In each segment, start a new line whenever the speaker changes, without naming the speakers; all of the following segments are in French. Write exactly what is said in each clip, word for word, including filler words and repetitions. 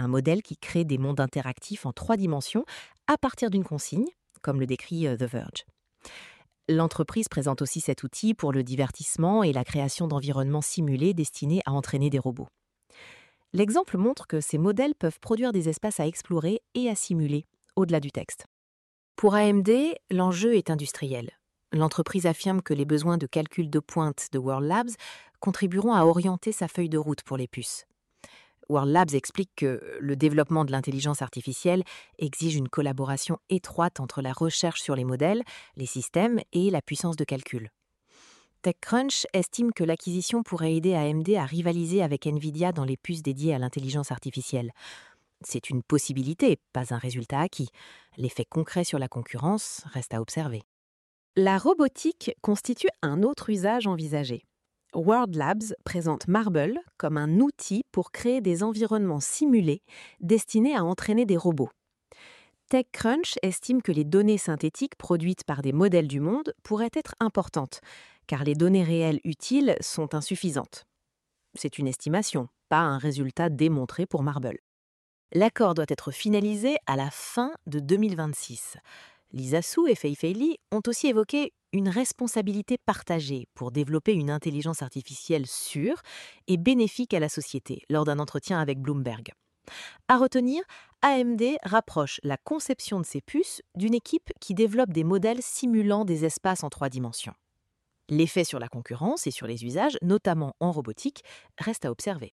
un modèle qui crée des mondes interactifs en trois dimensions à partir d'une consigne, comme le décrit euh, The Verge. L'entreprise présente aussi cet outil pour le divertissement et la création d'environnements simulés destinés à entraîner des robots. L'exemple montre que ces modèles peuvent produire des espaces à explorer et à simuler, au-delà du texte. Pour A M D, l'enjeu est industriel. L'entreprise affirme que les besoins de calcul de pointe de World Labs contribueront à orienter sa feuille de route pour les puces. World Labs explique que le développement de l'intelligence artificielle exige une collaboration étroite entre la recherche sur les modèles, les systèmes et la puissance de calcul. TechCrunch estime que l'acquisition pourrait aider A M D à rivaliser avec Nvidia dans les puces dédiées à l'intelligence artificielle. C'est une possibilité, pas un résultat acquis. L'effet concret sur la concurrence reste à observer. La robotique constitue un autre usage envisagé. World Labs présente Marble comme un outil pour créer des environnements simulés destinés à entraîner des robots. TechCrunch estime que les données synthétiques produites par des modèles du monde pourraient être importantes, car les données réelles utiles sont insuffisantes. C'est une estimation, pas un résultat démontré pour Marble. L'accord doit être finalisé à la fin de deux mille vingt-six. Lisa Su et Fei Fei Li ont aussi évoqué une responsabilité partagée pour développer une intelligence artificielle sûre et bénéfique à la société lors d'un entretien avec Bloomberg. À retenir, A M D rapproche la conception de ces puces d'une équipe qui développe des modèles simulant des espaces en trois dimensions. L'effet sur la concurrence et sur les usages, notamment en robotique, reste à observer.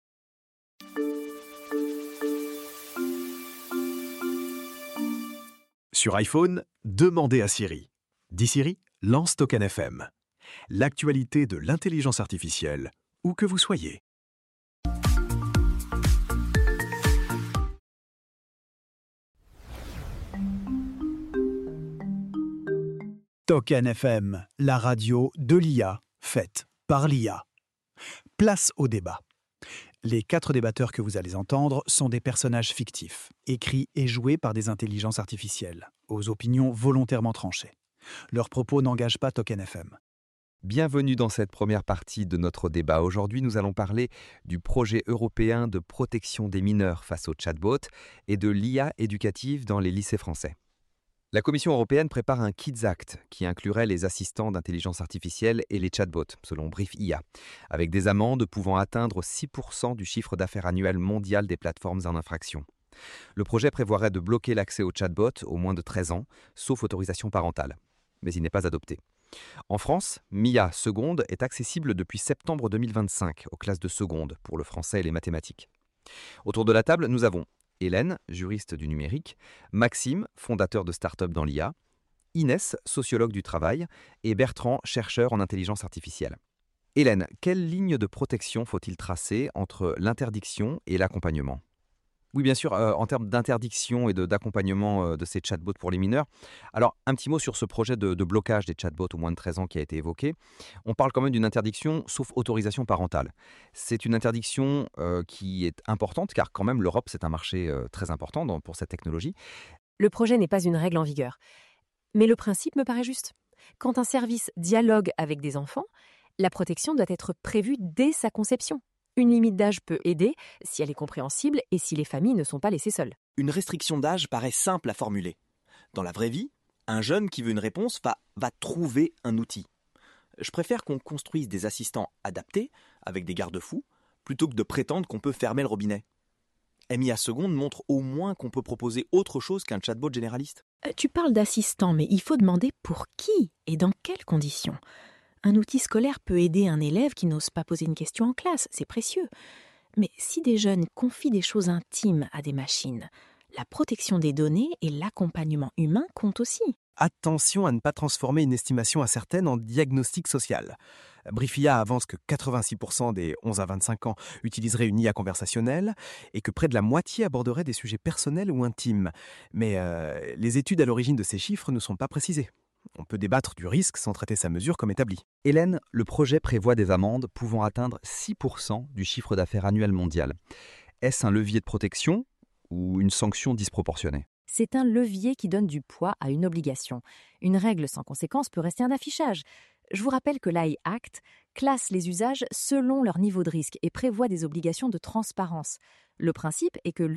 Sur iPhone, demandez à Siri. Dis Siri, lance Token F M. L'actualité de l'intelligence artificielle, où que vous soyez.
Token F M, la radio de l'I A, faite par l'I A. Place au débat. Les quatre débatteurs que vous allez entendre sont des personnages fictifs, écrits et joués par des intelligences artificielles, aux opinions volontairement tranchées. Leurs propos n'engagent pas Token F M.
Bienvenue dans cette première partie de notre débat. Aujourd'hui, nous allons parler du projet européen de protection des mineurs face aux chatbots et de l'I A éducative dans les lycées français. La Commission européenne prépare un Kids Act qui inclurait les assistants d'intelligence artificielle et les chatbots, selon Brief I A, avec des amendes pouvant atteindre six pour cent du chiffre d'affaires annuel mondial des plateformes en infraction. Le projet prévoirait de bloquer l'accès aux chatbots aux moins de treize ans, sauf autorisation parentale. Mais il n'est pas adopté. En France, Mia seconde est accessible depuis septembre deux mille vingt-cinq aux classes de seconde pour le français et les mathématiques. Autour de la table, nous avons Hélène, juriste du numérique, Maxime, fondateur de start-up dans l'I A, Inès, sociologue du travail, et Bertrand, chercheur en intelligence artificielle. Hélène, quelle ligne de protection faut-il tracer entre l'interdiction et l'accompagnement ? Oui, bien sûr, euh, en termes d'interdiction et de, d'accompagnement euh, de ces chatbots pour les mineurs. Alors, un petit mot sur ce projet de, de blocage des chatbots aux moins de treize ans qui a été évoqué. On parle quand même d'une interdiction sauf autorisation parentale. C'est une interdiction euh, qui est importante car quand même l'Europe, c'est un marché euh, très important dans, pour cette technologie.
Le projet n'est pas une règle en vigueur. Mais le principe me paraît juste. Quand un service dialogue avec des enfants, la protection doit être prévue dès sa conception. Une limite d'âge peut aider si elle est compréhensible et si les familles ne sont pas laissées seules.
Une restriction d'âge paraît simple à formuler. Dans la vraie vie, un jeune qui veut une réponse va, va trouver un outil. Je préfère qu'on construise des assistants adaptés, avec des garde-fous, plutôt que de prétendre qu'on peut fermer le robinet. M I A seconde montre au moins qu'on peut proposer autre chose qu'un chatbot généraliste.
Euh, tu parles d'assistants, mais il faut demander pour qui et dans quelles conditions. Un outil scolaire peut aider un élève qui n'ose pas poser une question en classe, c'est précieux. Mais si des jeunes confient des choses intimes à des machines, la protection des données et l'accompagnement humain comptent aussi.
Attention à ne pas transformer une estimation incertaine en diagnostic social. Brief I A avance que quatre-vingt-six pour cent des onze à vingt-cinq ans utiliseraient une I A conversationnelle et que près de la moitié aborderaient des sujets personnels ou intimes. Mais euh, les études à l'origine de ces chiffres ne sont pas précisées. On peut débattre du risque sans traiter sa mesure comme établie.
Hélène, le projet prévoit des amendes pouvant atteindre six pour cent du chiffre d'affaires annuel mondial. Est-ce un levier de protection ou une sanction disproportionnée ?
C'est un levier qui donne du poids à une obligation. Une règle sans conséquence peut rester un affichage. Je vous rappelle que l'A I Act classe les usages selon leur niveau de risque et prévoit des obligations de transparence. Le principe est que